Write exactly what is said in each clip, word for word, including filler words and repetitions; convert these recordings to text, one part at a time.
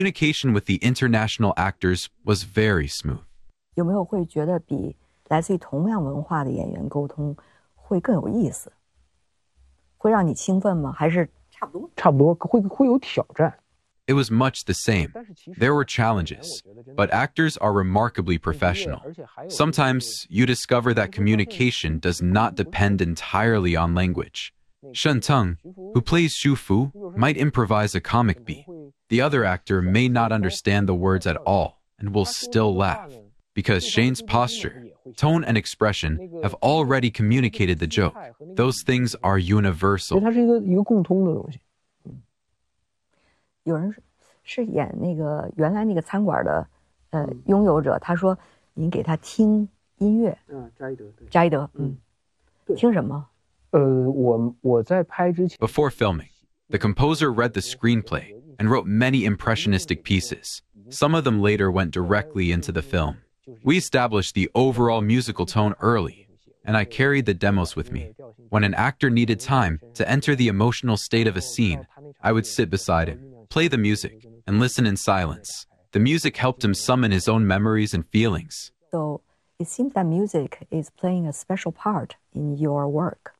Communication with the international actors was very smooth. 有没有会觉得比来自于同样文化的演员沟通会更有意思？会让你兴奋吗？还是差不多？ 差不多会会有挑战。 It was much the same. There were challenges, but actors are remarkably professional. Sometimes you discover that communication does not depend entirely on language. Shen Teng, who plays Xu Fu, might improvise a comic beat. The other actor may not understand the words at all and will still laugh, because Shane's posture, tone, and expression have already communicated the joke. Those things are universal. 它是一个一个共通的东西。 有人是演那个原来那个餐馆的呃拥有者，他说您给他听音乐。 嗯，扎伊德。 扎伊德，嗯，听什么？ 呃，我我在拍之前。 Before filming, the composer read the screenplay and wrote many impressionistic pieces. Some of them later went directly into the film. We established the overall musical tone early, and I carried the demos with me. When an actor needed time to enter the emotional state of a scene, I would sit beside him, play the music, and listen in silence. The music helped him summon his own memories and feelings. So it seems that music is playing a special part in your work.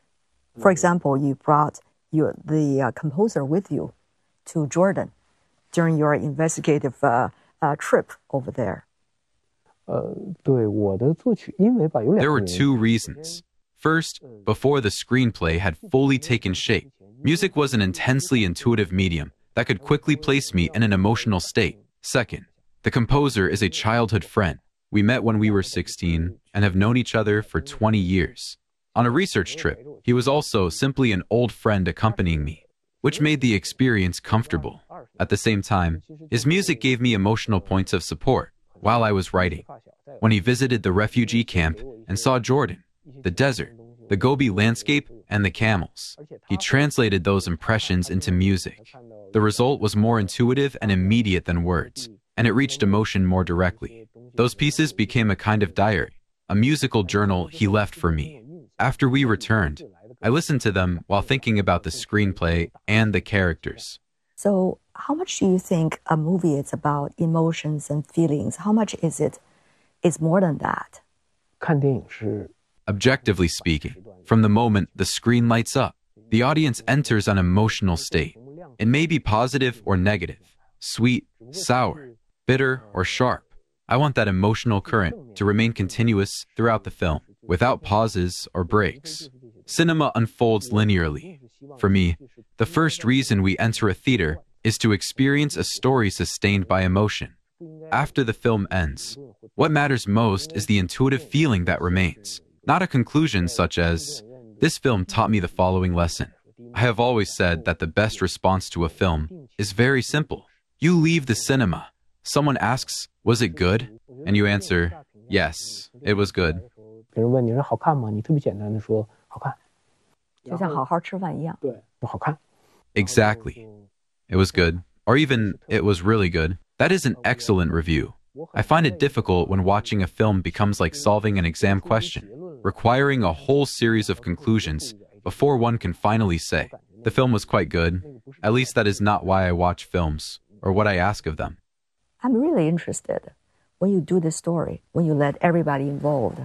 For example, you brought your, the uh, composer with you to Jordan during your investigative uh, uh, trip over there. 呃，对我的作曲，因为吧有两个。 There were two reasons. First, before the screenplay had fully taken shape, music was an intensely intuitive medium that could quickly place me in an emotional state. Second, the composer is a childhood friend. We met when we were sixteen and have known each other for twenty years. On a research trip, he was also simply an old friend accompanying me, which made the experience comfortable. At the same time, his music gave me emotional points of support while I was writing. When he visited the refugee camp and saw Jordan, the desert, the Gobi landscape, and the camels, he translated those impressions into music. The result was more intuitive and immediate than words, and it reached emotion more directly. Those pieces became a kind of diary, a musical journal he left for me. After we returned, I listened to them while thinking about the screenplay and the characters. So, how much do you think a movie is about emotions and feelings? How much is it? It's more than that. 看电影是 Objectively speaking, from the moment the screen lights up, the audience enters an emotional state. It may be positive or negative, sweet, sour, bitter, or sharp. I want that emotional current to remain continuous throughout the film, without pauses or breaks. Cinema unfolds linearly. For me, the first reason we enter a theater is to experience a story sustained by emotion. After the film ends, what matters most is the intuitive feeling that remains, not a conclusion such as, this film taught me the following lesson. I have always said that the best response to a film is very simple. You leave the cinema. Someone asks, was it good? And you answer, yes, it was good. 别人问你说好看吗？你特别简单的说好看。 就像好好吃饭一样。 对，说好看。 Exactly. It was good. Or even, it was really good. That is an excellent review. I find it difficult when watching a film becomes like solving an exam question, requiring a whole series of conclusions before one can finally say, the film was quite good. At least that is not why I watch films, or what I ask of them. I'm really interested when you do this story, when you let everybody involved.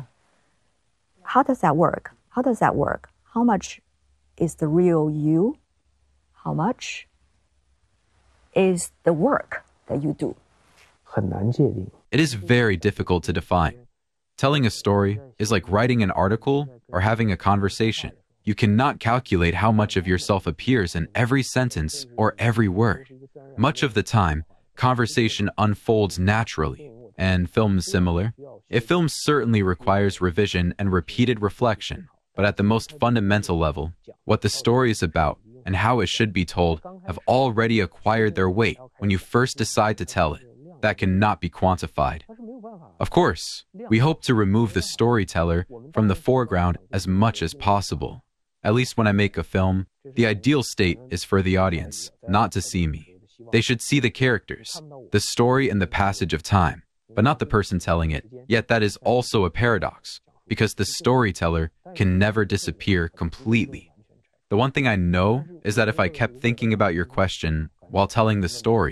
How does that work? How does that work? How much is the real you? How much is the work that you do? 很难界定。 It is very difficult to define. Telling a story is like writing an article or having a conversation. You cannot calculate how much of yourself appears in every sentence or every word. Much of the time, conversation unfolds naturally, and film is similar. A film certainly requires revision and repeated reflection, but at the most fundamental level, what the story is about and how it should be told have already acquired their weight when you first decide to tell it. That cannot be quantified. Of course, we hope to remove the storyteller from the foreground as much as possible. At least when I make a film, the ideal state is for the audience not to see me. They should see the characters, the story and the passage of time, but not the person telling it. Yet that is also a paradox, because the storyteller can never disappear completely. The one thing I know is that if I kept thinking about your question while telling the story,